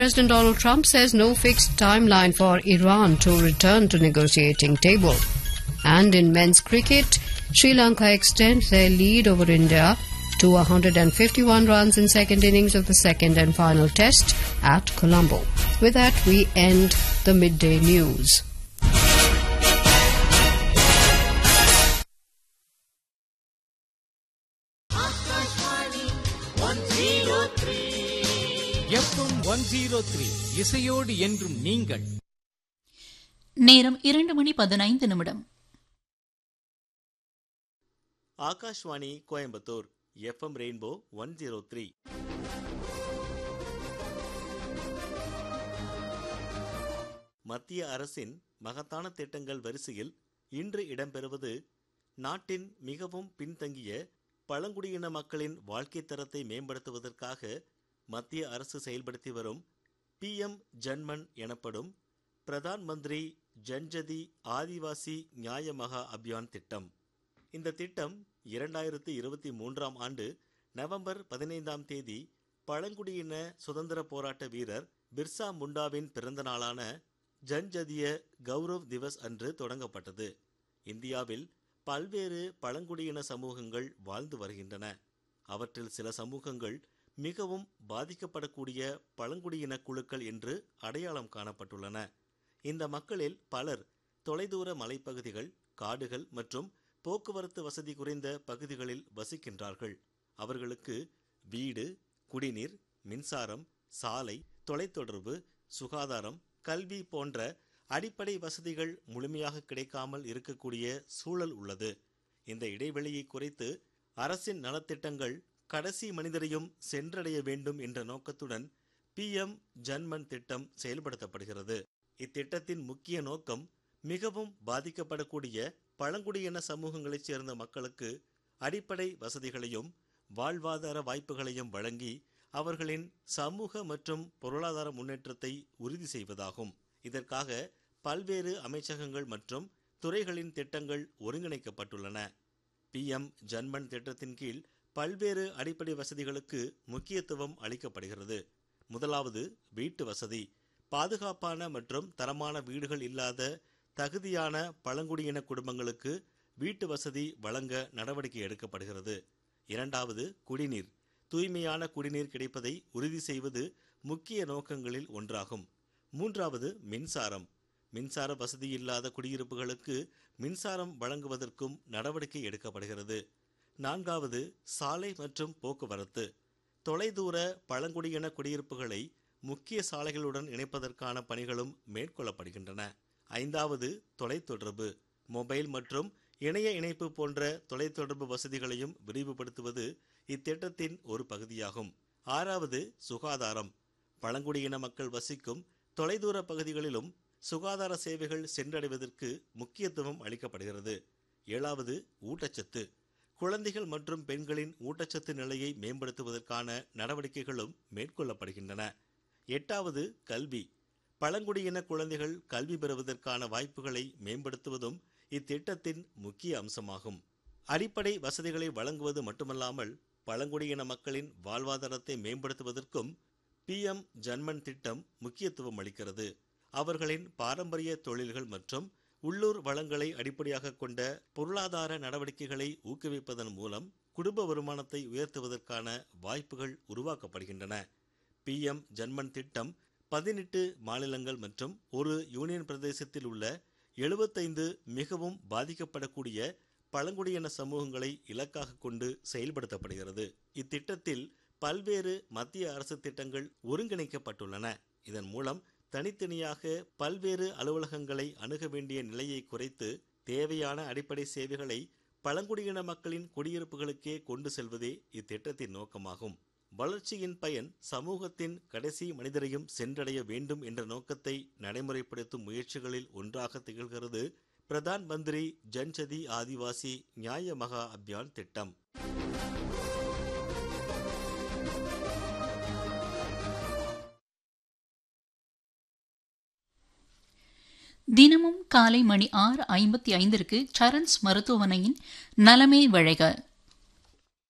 President Donald Trump says no fixed timeline for Iran to return to negotiating table. And in men's cricket, Sri Lanka extends their lead over India to 151 runs in second innings of the second and final test at Colombo. With that, we end the midday news. FM 103 இசையோடு என்றும் நீங்கள். நேரம் 2:15. Akashvani Coimbatore FM rainbow 103. மத்திய அரசின் மகத்தான திட்டங்கள் வரிசையில் இன்று இடம்பெறுவது நாட்டின் மிகவும் பின்தங்கிய பழங்குடியின மக்களின் வாழ்க்கை தரத்தை மேம்படுத்துவதற்காக மத்திய அரசு செயல்படுத்தி வரும் PM ஜன்மன் எனப்படும் பிரதான் மந்திரி ஜன்ஜதி ஆதிவாசி நியாய மகா அபியான் திட்டம். இந்த திட்டம் 2023ஆம் ஆண்டு நவம்பர் 15ஆம் தேதி பழங்குடியின சுதந்திர போராட்ட வீரர் பிர்சா முண்டாவின் பிறந்த நாளான ஜன்ஜதிய கௌரவ் திவஸ் அன்று தொடங்கப்பட்டது. இந்தியாவில் பல்வேறு பழங்குடியின சமூகங்கள் வாழ்ந்து வருகின்றன. அவற்றில் சில சமூகங்கள் மிகவும் பாதிக்கப்படக்கூடிய பழங்குடியின குழுக்கள் என்று அடையாளம் காணப்பட்டுள்ளன. இந்த மக்களில் பலர் தொலைதூர மலைப்பகுதிகள், காடுகள் மற்றும் போக்குவரத்து வசதி குறைந்த பகுதிகளில் வசிக்கின்றார்கள். அவர்களுக்கு வீடு, குடிநீர், மின்சாரம், சாலை, தொலைத்தொடர்பு, சுகாதாரம், கல்வி போன்ற அடிப்படை வசதிகள் முழுமையாக கிடைக்காமல் இருக்கக்கூடிய சூழல் உள்ளது. இந்த இடைவெளியை குறைத்து அரசின் நலத்திட்டங்கள் கடைசி மனிதரையும் சென்றடைய வேண்டும் என்ற நோக்கத்துடன் PM ஜன்மன் திட்டம் செயல்படுத்தப்படுகிறது. இத்திட்டத்தின் முக்கிய நோக்கம் மிகவும் பாதிக்கப்படக்கூடிய பழங்குடியின சமூகங்களைச் சேர்ந்த மக்களுக்கு அடிப்படை வசதிகளையும் வாழ்வாதார வாய்ப்புகளையும் வழங்கி அவர்களின் சமூக மற்றும் பொருளாதார முன்னேற்றத்தை உறுதி செய்வதாகும். இதற்காக பல்வேறு அமைச்சகங்கள் மற்றும் துறைகளின் திட்டங்கள் ஒருங்கிணைக்கப்பட்டுள்ளன. PM ஜன்மன் திட்டத்தின் கீழ் பல்வேறு அடிப்படை வசதிகளுக்கு முக்கியத்துவம் அளிக்கப்படுகிறது. முதலாவது வீட்டு வசதி. பாதுகாப்பான மற்றும் தரமான வீடுகள் இல்லாத தகுதியான பழங்குடியின குடும்பங்களுக்கு வீட்டு வசதி வழங்க நடவடிக்கை எடுக்கப்படுகிறது. இரண்டாவது குடிநீர். தூய்மையான குடிநீர் கிடைப்பதை உறுதி செய்வது முக்கிய நோக்கங்களில் ஒன்றாகும். மூன்றாவது மின்சாரம். மின்சார வசதி இல்லாத குடியிருப்புகளுக்கு மின்சாரம் வழங்குவதற்கும் நடவடிக்கை எடுக்கப்படுகிறது. நான்காவது சாலை மற்றும் போக்குவரத்து. தொலைதூர பழங்குடியின குடியிருப்புகளை முக்கிய சாலைகளுடன் இணைப்பதற்கான பணிகளும் மேற்கொள்ளப்படுகின்றன. ஐந்தாவது தொலைத்தொடர்பு. மொபைல் மற்றும் இணைய இணைப்பு போன்ற தொலைத்தொடர்பு வசதிகளையும் விரிவுபடுத்துவது இத்திட்டத்தின் ஒரு பகுதியாகும். ஆறாவது சுகாதாரம். பழங்குடியின மக்கள் வசிக்கும் தொலைதூர பகுதிகளிலும் சுகாதார சேவைகள் சென்றடைவதற்கு முக்கியத்துவம் அளிக்கப்படுகிறது. ஏழாவது ஊட்டச்சத்து. குழந்தைகள் மற்றும் பெண்களின் ஊட்டச்சத்து நிலையை மேம்படுத்துவதற்கான நடவடிக்கைகளும் மேற்கொள்ளப்படுகின்றன. எட்டாவது கல்வி. பழங்குடியின குழந்தைகள் கல்வி பெறுவதற்கான வாய்ப்புகளை மேம்படுத்துவதும் இத்திட்டத்தின் முக்கிய அம்சமாகும். அடிப்படை வசதிகளை வழங்குவது மட்டுமல்லாமல் பழங்குடியின மக்களின் வாழ்வாதாரத்தை மேம்படுத்துவதற்கும் PM ஜன்மன் திட்டம் முக்கியத்துவம் அளிக்கிறது. அவர்களின் பாரம்பரிய தொழில்கள் மற்றும் உள்ளூர் வளங்களை அடிப்படையாக கொண்ட பொருளாதார நடவடிக்கைகளை ஊக்குவிப்பதன் மூலம் குடும்ப வருமானத்தை உயர்த்துவதற்கான வாய்ப்புகள் உருவாக்கப்படுகின்றன. PM ஜன்மன் திட்டம் 18 மாநிலங்கள் மற்றும் ஒரு யூனியன் பிரதேசத்தில் உள்ள 75 மிகவும் பாதிக்கப்படக்கூடிய பழங்குடியின சமூகங்களை இலக்காக கொண்டு செயல்படுத்தப்படுகிறது. இத்திட்டத்தில் பல்வேறு மத்திய அரசு திட்டங்கள் ஒருங்கிணைக்கப்பட்டுள்ளன. இதன் மூலம் தனித்தனியாக பல்வேறு அலுவலகங்களை அணுக வேண்டிய நிலையை குறைத்து தேவையான அடிப்படை சேவைகளை பழங்குடியின மக்களின் குடியிருப்புகளுக்கே கொண்டு செல்வதே இத்திட்டத்தின் நோக்கமாகும். வளர்ச்சியின் பயன் சமூகத்தின் கடைசி மனிதரையும் சென்றடைய வேண்டும் என்ற நோக்கத்தை நடைமுறைப்படுத்தும் முயற்சிகளில் ஒன்றாக திகழ்கிறது பிரதான் மந்திரி ஜன்ஜதி ஆதிவாசி நியாய மகா அபியான் திட்டம். தினமும் காலை மணி 6:55 சரண்ஸ் மருத்துவமனையின் நலமே வழங்க